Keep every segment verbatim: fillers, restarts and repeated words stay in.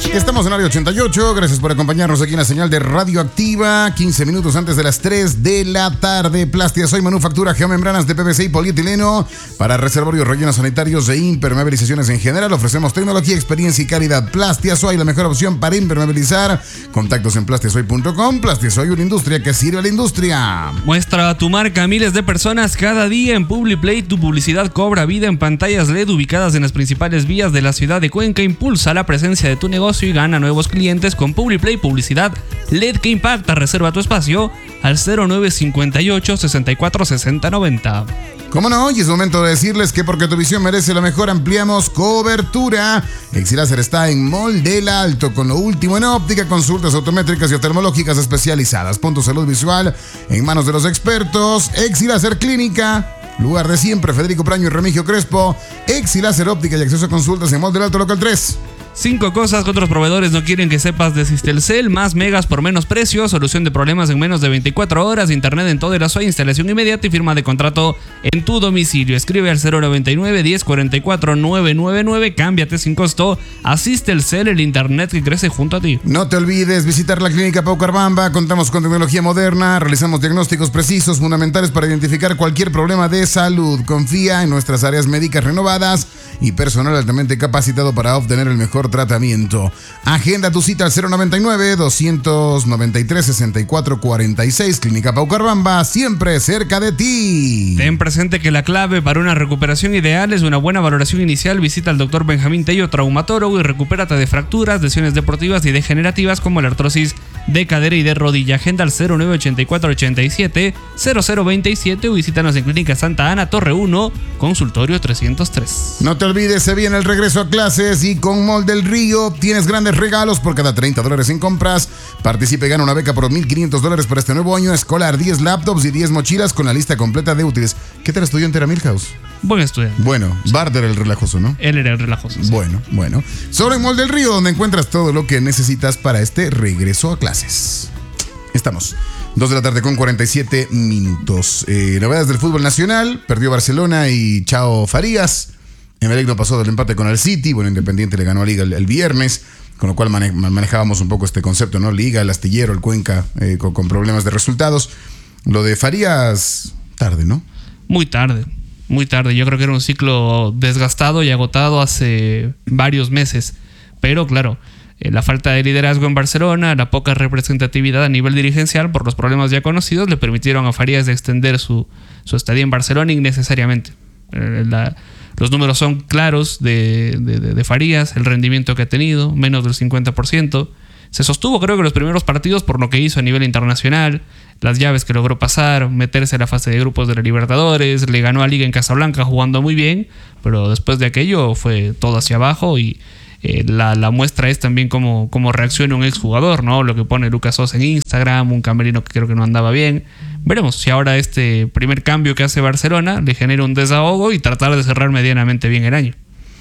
Estamos en Área ochenta y ocho, gracias por acompañarnos aquí en la señal de Radioactiva, quince minutos antes de las tres de la tarde. Plastiasoy manufactura geomembranas de P V C y polietileno para reservorios, rellenos sanitarios e impermeabilizaciones en general. Ofrecemos tecnología, experiencia y calidad. Plastiasoy, la mejor opción para impermeabilizar. Contactos en plastiasoy punto com. Plastiasoy, una industria que sirve a la industria. Muestra tu marca a miles de personas cada día en Publiplay. Tu publicidad cobra vida en pantallas L E D ubicadas en las principales vías de la ciudad de Cuenca. Impulsa la presencia de tu negocio y gana nuevos clientes con Publiplay Publicidad L E D que impacta. Reserva tu espacio al cero nueve cinco ocho, seis cuatro seis cero nueve cero. ¿Cómo no? Y es momento de decirles que porque tu visión merece lo mejor, ampliamos cobertura. Exiláser está en Mall del Alto con lo último en óptica, consultas optométricas y oftalmológicas especializadas. Pon tu salud visual en manos de los expertos. Exiláser Clínica, lugar de siempre. Federico Praño y Remigio Crespo. Exiláser Óptica y acceso a consultas en Mall del Alto Local tres. Cinco cosas que otros proveedores no quieren que sepas de Sistelcel: más megas por menos precio, solución de problemas en menos de veinticuatro horas, internet en todo el aso, instalación inmediata y firma de contrato en tu domicilio. Escribe al cero noventa y nueve, diez cuarenta y cuatro, novecientos noventa y nueve, cámbiate sin costo a Sistelcel, el internet que crece junto a ti. No te olvides visitar la clínica Paucarbamba. Contamos con tecnología moderna, realizamos diagnósticos precisos fundamentales para identificar cualquier problema de salud. Confía en nuestras áreas médicas renovadas y personal altamente capacitado para obtener el mejor tratamiento. Agenda tu cita al cero noventa y nueve, doscientos noventa y tres, sesenta y cuatro cuarenta y seis. Clínica Paucarbamba, siempre cerca de ti. Ten presente que la clave para una recuperación ideal es una buena valoración inicial. Visita al doctor Benjamín Tello, traumatólogo, y recupérate de fracturas, lesiones deportivas y degenerativas como la artrosis de cadera y de rodilla. Agenda al cero nueve ochenta y cuatro, ochenta y siete, cero cero veintisiete o visítanos en Clínica Santa Ana, Torre uno, consultorio trescientos tres. No te olvides, se viene el regreso a clases y con Mall del Río tienes grandes regalos por cada treinta dólares en compras. Participe y gana una beca por mil quinientos dólares para este nuevo año escolar, diez laptops y diez mochilas con la lista completa de útiles. ¿Qué tal estudiante era Milhouse? Buen estudiante. Bueno, Bart era el relajoso, ¿no? Él era el relajoso. Sí. Bueno, bueno. Sobre en Mall del Río, donde encuentras todo lo que necesitas para este regreso a clases. Estamos. dos de la tarde con cuarenta y siete minutos. Eh, novedades del fútbol nacional. Perdió Barcelona y chao Farías. Emelec no pasó del empate con el City. Bueno, Independiente le ganó a Liga el, el viernes, con lo cual mane- manejábamos un poco este concepto, ¿no? Liga, el Astillero, el Cuenca, eh, con, con problemas de resultados. Lo de Farías, tarde, ¿no? Muy tarde, muy tarde. Yo creo que era un ciclo desgastado y agotado hace varios meses. Pero claro, eh, la falta de liderazgo en Barcelona, la poca representatividad a nivel dirigencial por los problemas ya conocidos, le permitieron a Farías de extender su, su estadía en Barcelona innecesariamente. Eh, la, los números son claros de, de, de, de Farías, el rendimiento que ha tenido, menos del cincuenta por ciento. Se sostuvo, creo que los primeros partidos por lo que hizo a nivel internacional, las llaves que logró pasar, meterse a la fase de grupos de la Libertadores, le ganó a Liga en Casablanca jugando muy bien, pero después de aquello fue todo hacia abajo y eh, la, la muestra es también cómo, cómo reacciona un exjugador, ¿no? Lo que pone Lucas Sosa en Instagram, un camerino que creo que no andaba bien. Veremos si ahora este primer cambio que hace Barcelona le genera un desahogo y tratar de cerrar medianamente bien el año.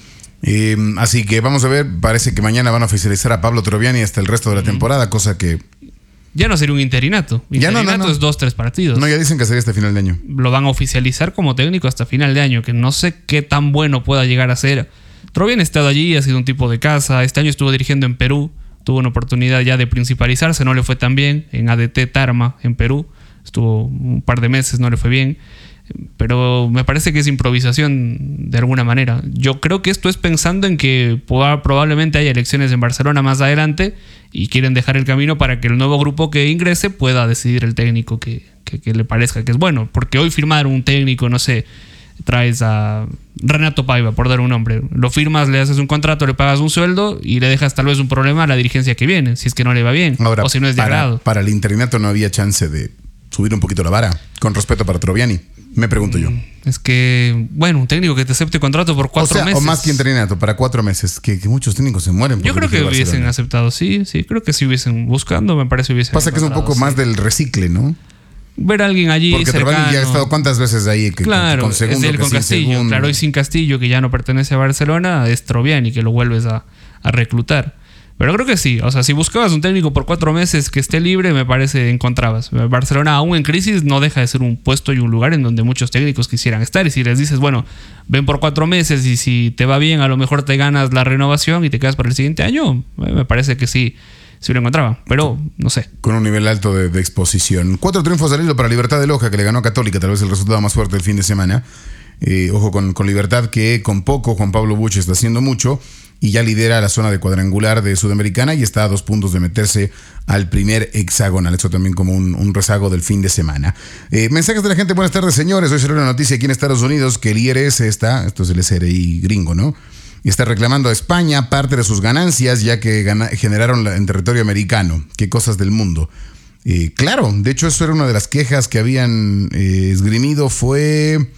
Eh, así que vamos a ver, parece que mañana van a oficializar a Pablo Troviani hasta el resto de la temporada, cosa que... Ya no sería un interinato. Interinato ya no, no, no. es dos, tres partidos. No, ya dicen que sería hasta final de año. Lo van a oficializar como técnico hasta final de año, que no sé qué tan bueno pueda llegar a ser. Troviani ha estado allí, ha sido un tipo de casa. Este año estuvo dirigiendo en Perú, tuvo una oportunidad ya de principalizarse, no le fue tan bien. En A D T Tarma, en Perú, estuvo un par de meses, no le fue bien. Pero me parece que es improvisación de alguna manera. Yo creo que esto es pensando en que probablemente haya elecciones en Barcelona más adelante y quieren dejar el camino para que el nuevo grupo que ingrese pueda decidir el técnico que, que, que le parezca que es bueno. Porque hoy firmar un técnico, no sé, traes a Renato Paiva, por dar un nombre, lo firmas, le haces un contrato, le pagas un sueldo y le dejas tal vez un problema a la dirigencia que viene, si es que no le va bien. Ahora, o si no es de para, agrado. Para el interinato no había chance de subir un poquito la vara, con respeto para Troviani. Me pregunto yo. Es que, bueno, un técnico que te acepte contrato por cuatro o sea, meses. O más que interinato, para cuatro meses. Que, que muchos técnicos se mueren. Yo creo que hubiesen Barcelona. aceptado, sí, sí. Creo que si hubiesen buscando, me parece hubiesen Pasa que es un poco sí. más del recicle, ¿no? Ver a alguien allí porque cercano. Troviani ya ha estado cuántas veces ahí. Que, claro, con segundo, es él que con Castillo. Segundo. Claro, y sin Castillo, que ya no pertenece a Barcelona, es Troviani, que lo vuelves a, a reclutar. Pero creo que sí. O sea, si buscabas un técnico por cuatro meses que esté libre, me parece encontrabas. Barcelona, aún en crisis, no deja de ser un puesto y un lugar en donde muchos técnicos quisieran estar. Y si les dices, bueno, ven por cuatro meses y si te va bien, a lo mejor te ganas la renovación y te quedas para el siguiente año, me parece que sí, sí lo encontraba. Pero no sé. Con un nivel alto de, de exposición. Cuatro triunfos al hilo para Libertad de Loja, que le ganó a Católica, tal vez el resultado más fuerte del fin de semana. Eh, ojo con, con Libertad, que con poco Juan Pablo Buch está haciendo mucho y ya lidera la zona de cuadrangular de Sudamericana y está a dos puntos de meterse al primer hexagonal. Eso también como un, un rezago del fin de semana. Eh, mensajes de la gente. Buenas tardes, señores. Hoy salió una noticia aquí en Estados Unidos que el I R S está, esto es el S R I gringo, ¿no? Y está reclamando a España parte de sus ganancias ya que gana, generaron en territorio americano. Qué cosas del mundo. Eh, claro, de hecho eso era una de las quejas que habían eh, esgrimido fue...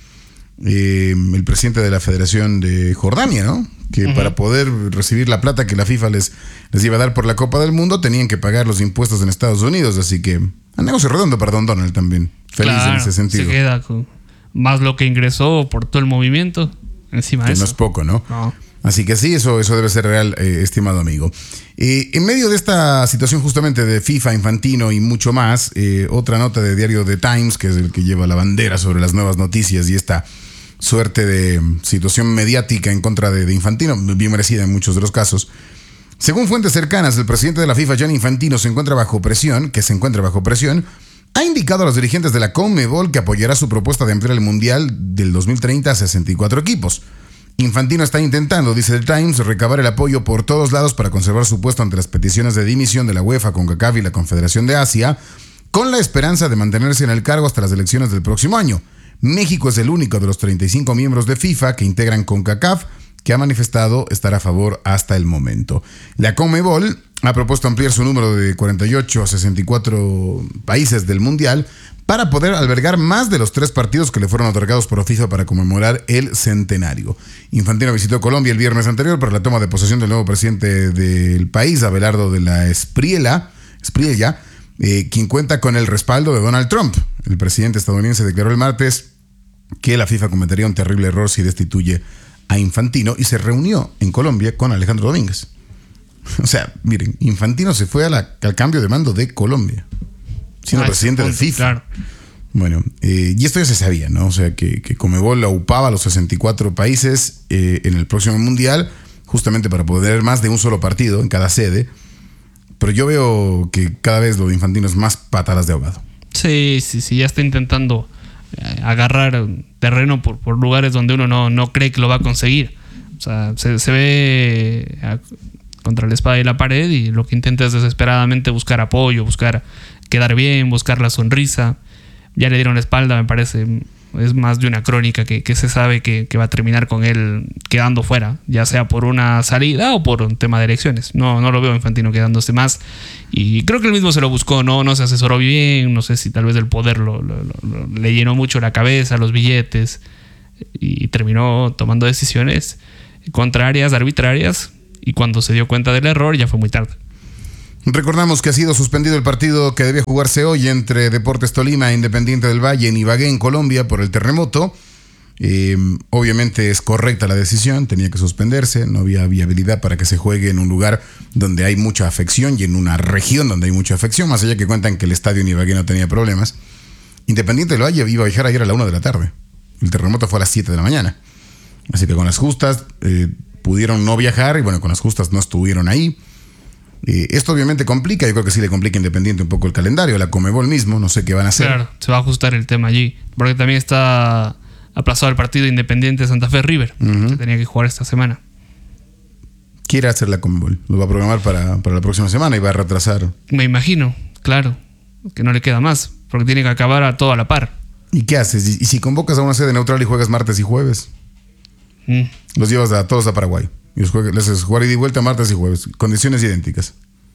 Eh, el presidente de la Federación de Jordania, ¿no? Que uh-huh. para poder recibir la plata que la FIFA les, les iba a dar por la Copa del Mundo, tenían que pagar los impuestos en Estados Unidos. Así que, a negocio redondo para Don Donald también. Feliz claro, en ese sentido. Se queda con más lo que ingresó por todo el movimiento. Encima de que eso. No es poco, ¿no? No. Así que sí, eso, eso debe ser real, eh, estimado amigo. Eh, en medio de esta situación justamente de FIFA, Infantino y mucho más, eh, otra nota de diario The Times, que es el que lleva la bandera sobre las nuevas noticias y esta suerte de situación mediática en contra de, de Infantino, bien merecida en muchos de los casos. Según fuentes cercanas, el presidente de la FIFA, Gianni Infantino, se encuentra bajo presión, que se encuentra bajo presión, ha indicado a los dirigentes de la CONMEBOL que apoyará su propuesta de ampliar el Mundial del dos mil treinta a sesenta y cuatro equipos. Infantino está intentando, dice The Times, recabar el apoyo por todos lados para conservar su puesto ante las peticiones de dimisión de la UEFA, CONCACAF y la Confederación de Asia, con la esperanza de mantenerse en el cargo hasta las elecciones del próximo año. México es el único de los treinta y cinco miembros de FIFA que integran CONCACAF que ha manifestado estar a favor hasta el momento. La CONMEBOL ha propuesto ampliar su número de cuarenta y ocho a sesenta y cuatro países del Mundial para poder albergar más de los tres partidos que le fueron otorgados por FIFA para conmemorar el centenario. Infantino visitó Colombia el viernes anterior para la toma de posesión del nuevo presidente del país, Abelardo de la Espriella, Espriella eh, quien cuenta con el respaldo de Donald Trump. El presidente estadounidense declaró el martes que la FIFA cometería un terrible error si destituye a Infantino y se reunió en Colombia con Alejandro Domínguez. O sea, miren, Infantino se fue a la, al cambio de mando de Colombia, siendo ah, presidente de FIFA. Claro. Bueno, eh, y esto ya se sabía, ¿no? O sea, que, que CONMEBOL aupaba a los sesenta y cuatro países eh, en el próximo Mundial, justamente para poder más de un solo partido en cada sede. Pero yo veo que cada vez lo de Infantino es más patadas de ahogado. Sí, sí, sí, ya está intentando agarrar terreno por, por lugares donde uno no, no cree que lo va a conseguir. O sea, se, se ve a, contra la espada y la pared y lo que intenta es desesperadamente buscar apoyo, buscar quedar bien, buscar la sonrisa. Ya le dieron la espalda, me parece. Es más de una crónica que, que se sabe que, que va a terminar con él quedando fuera, ya sea por una salida o por un tema de elecciones. No, no lo veo a Infantino quedándose más. Y creo que él mismo se lo buscó, no, no se asesoró bien. No sé si tal vez el poder lo, lo, lo, lo, le llenó mucho la cabeza, los billetes, y terminó tomando decisiones contrarias, arbitrarias. Y cuando se dio cuenta del error, ya fue muy tarde. Recordamos que ha sido suspendido el partido que debía jugarse hoy entre Deportes Tolima e Independiente del Valle en Ibagué, en Colombia, por el terremoto. Eh, obviamente es correcta la decisión, tenía que suspenderse, no había viabilidad para que se juegue en un lugar donde hay mucha afección y en una región donde hay mucha afección, más allá que cuentan que el estadio en Ibagué no tenía problemas. Independiente del Valle iba a viajar ayer a la una de la tarde. El terremoto fue a las siete de la mañana. Así que con las justas eh, pudieron no viajar y bueno, con las justas no estuvieron ahí. Eh, esto obviamente complica, yo creo que sí le complica a Independiente un poco el calendario, la CONMEBOL mismo, no sé qué van a hacer. Claro, se va a ajustar el tema allí, porque también está aplazado el partido Independiente Santa Fe River, uh-huh. que tenía que jugar esta semana. Quiere hacer la CONMEBOL, lo va a programar para, para la próxima semana y va a retrasar. Me imagino, claro, que no le queda más, porque tiene que acabar a todo a la par. ¿Y qué haces? ¿Y, y si convocas a una sede neutral y juegas martes y jueves? Mm. Los llevas a todos a Paraguay. Y les, juegas, les haces jugar ida y vuelta martes y jueves. Condiciones idénticas.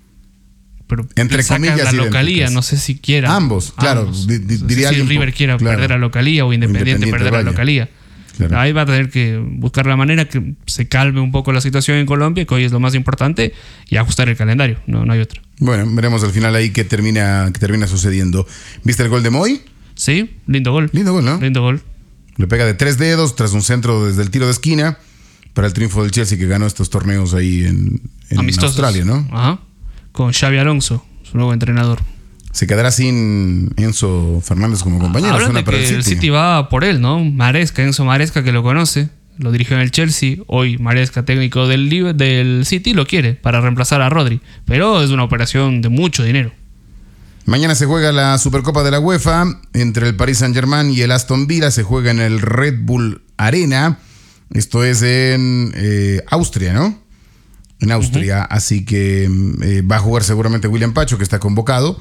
Pero entre comillas la localía, idénticas. No sé si quiera. Ambos, claro. Ambos. Di, di, no diría sé si River quiera claro. perder la localía o Independiente, Independiente perder la localía. Claro. Ahí va a tener que buscar la manera que se calme un poco la situación en Colombia, que hoy es lo más importante, y ajustar el calendario. No, no hay otra. Bueno, veremos al final ahí qué termina, qué termina sucediendo. ¿Viste el gol de Moy? Sí, lindo gol. Lindo gol, ¿no? Lindo gol. Le pega de tres dedos tras un centro desde el tiro de esquina. para el triunfo del Chelsea, que ganó estos torneos ahí en, en Australia, ¿no? Ajá. Con Xabi Alonso, su nuevo entrenador. Se quedará sin Enzo Fernández como compañero. Hablan de que el City. el City va por él, ¿no? Maresca, Enzo Maresca, que lo conoce, lo dirigió en el Chelsea. Hoy Maresca, técnico del, del City, lo quiere para reemplazar a Rodri. Pero es una operación de mucho dinero. Mañana se juega la Supercopa de la UEFA entre el Paris Saint-Germain y el Aston Villa. Se juega en el Red Bull Arena. Esto es en eh, Austria, ¿no? En Austria. Uh-huh. Así que eh, va a jugar seguramente William Pacho, que está convocado.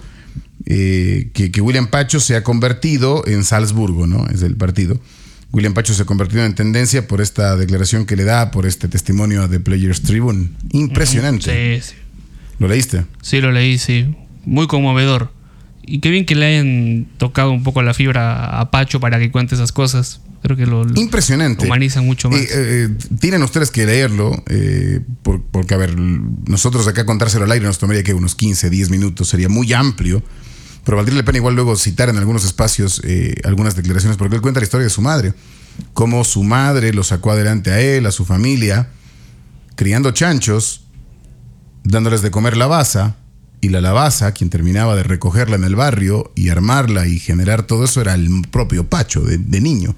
Eh, que, que William Pacho se ha convertido en Salzburgo, ¿no? Es el partido. William Pacho se ha convertido en tendencia por esta declaración que le da, por este testimonio de Players Tribune. Impresionante. Sí, sí. ¿Lo leíste? Sí, lo leí, sí. Muy conmovedor. Y qué bien que le hayan tocado un poco la fibra a Pacho para que cuente esas cosas. Creo que lo, lo impresionante. Humanizan mucho más. Eh, eh, tienen ustedes que leerlo, eh, por, porque, a ver, nosotros acá contárselo al aire nos tomaría que unos quince, diez minutos, sería muy amplio. Pero valdría la pena igual luego citar en algunos espacios eh, algunas declaraciones, porque él cuenta la historia de su madre. Cómo su madre lo sacó adelante a él, a su familia, criando chanchos, dándoles de comer lavaza. Y la lavaza, quien terminaba de recogerla en el barrio y armarla y generar todo eso, era el propio Pacho, de, de niño.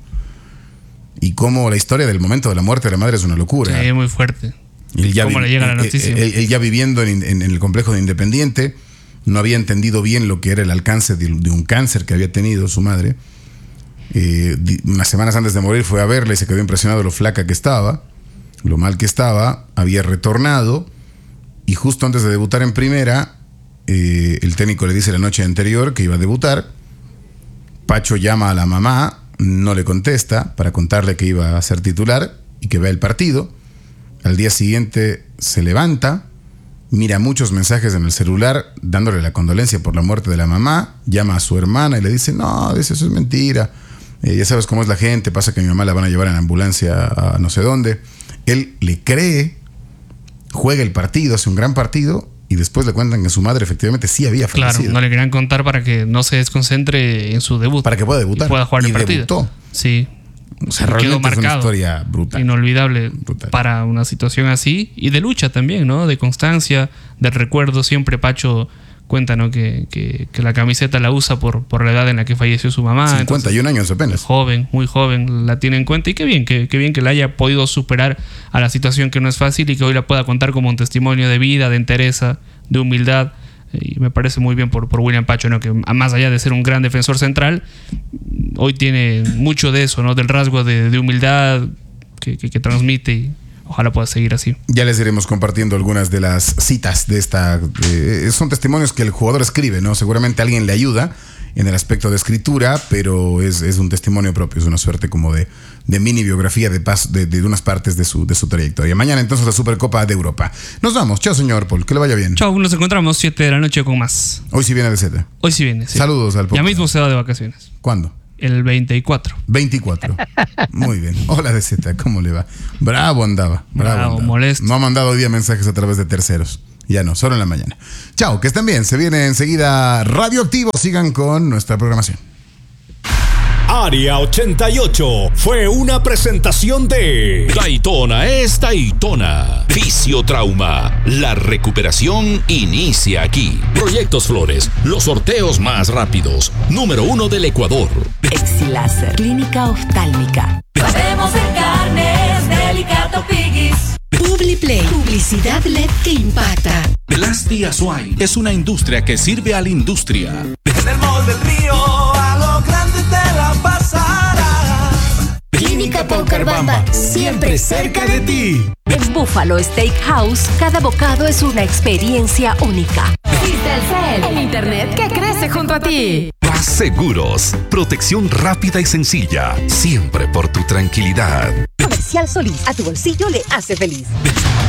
Y cómo la historia del momento de la muerte de la madre es una locura. Sí, muy fuerte. Él ya ¿Cómo vi- le llega la noticia? Él, él, él ya viviendo en, en, en el complejo de Independiente, no había entendido bien lo que era el alcance de, de un cáncer que había tenido su madre. Eh, unas semanas antes de morir fue a verla y se quedó impresionado de lo flaca que estaba, lo mal que estaba. Había retornado y justo antes de debutar en primera, Eh, el técnico le dice la noche anterior que iba a debutar. Pacho llama a la mamá, no le contesta para contarle que iba a ser titular y que vea el partido. Al día siguiente se levanta, mira muchos mensajes en el celular dándole la condolencia por la muerte de la mamá, llama a su hermana y le dice, no, dice, eso es mentira, eh, ya sabes cómo es la gente, pasa que a mi mamá la van a llevar en ambulancia a no sé dónde. Él le cree, juega el partido, hace un gran partido. Y después le cuentan que su madre efectivamente sí había fallecido. Claro, no le querían contar para que no se desconcentre en su debut. Para que pueda debutar. Y pueda jugar y el partido. Debutó. Sí. O sea, Quedó realmente marcado. Es una historia brutal. Inolvidable Brutal. para una situación así. Y de lucha también, ¿no? De constancia, de recuerdo. Siempre Pacho cuenta, ¿no? Que, que, que la camiseta la usa por, por la edad en la que falleció su mamá. cincuenta y un años apenas. Joven, muy joven, la tiene en cuenta. Y qué bien, que, qué bien que la haya podido superar a la situación que no es fácil y que hoy la pueda contar como un testimonio de vida, de entereza, de humildad. Y me parece muy bien por, por William Pacho, ¿no? Que más allá de ser un gran defensor central, hoy tiene mucho de eso, ¿no? Del rasgo de, de humildad que, que, que transmite, y ojalá pueda seguir así. Ya les iremos compartiendo algunas de las citas de esta. Eh, son testimonios que el jugador escribe, ¿no? Seguramente alguien le ayuda en el aspecto de escritura, pero es, es un testimonio propio, es una suerte como de, de mini biografía de, pas, de, de unas partes de su, de su trayectoria. Mañana entonces la Supercopa de Europa. Nos vamos. Chao, señor Paul. Que le vaya bien. Chao, nos encontramos siete de la noche con más. Hoy sí viene de Z. Hoy sí viene, sí. Saludos al Ya podcast. mismo se va de vacaciones. ¿Cuándo? El veinticuatro. veinticuatro. Muy bien. Hola de Z, ¿cómo le va? Bravo andaba. Bravo, Bravo, andaba. molesto. No ha mandado hoy día mensajes a través de terceros. Ya no, solo en la mañana. Chao, que estén bien. Se viene enseguida Radioactivo. Sigan con nuestra programación. Área ochenta y ocho fue una presentación de Daytona es Daytona. Fisiotrauma. La recuperación inicia aquí. Proyectos Flores. Los sorteos más rápidos. Número uno del Ecuador. Exiláser, clínica oftálmica. Sabemos de carnes, Delicato Piggies. Publiplay, publicidad L E D que impacta. Plasti Azuay es una industria que sirve a la industria. En el mall del río, a lo grande te la pasarás. Clínica Paucarbamba, siempre cerca de ti. En Buffalo Steakhouse, cada bocado es una experiencia única. Cel, el internet que crece junto a ti. Paz Seguros, protección rápida y sencilla, siempre por tu tranquilidad. Comercial Solís, a tu bolsillo le hace feliz.